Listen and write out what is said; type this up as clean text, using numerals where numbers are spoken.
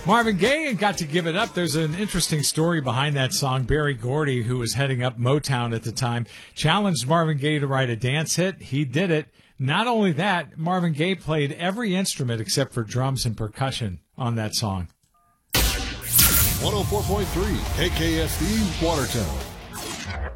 Marvin Gaye got to give it up. There's an interesting story behind that song. Berry Gordy, who was heading up Motown at the time, challenged Marvin Gaye to write a dance hit. He did it. Not only that, Marvin Gaye played every instrument except for drums and percussion on that song. 104.3 KKSD, Watertown.